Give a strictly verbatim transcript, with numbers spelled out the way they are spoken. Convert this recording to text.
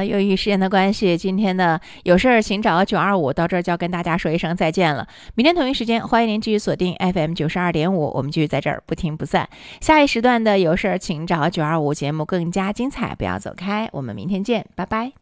了，由于时间的关系，今天呢有事儿请找九二五，到这儿就要跟大家说一声再见了。明天同一时间，欢迎您继续锁定 F M 九十二点五，我们继续在这儿不听不散。下一时段的有事儿请找九二五节目更加精彩，不要走开，我们明天见，拜拜。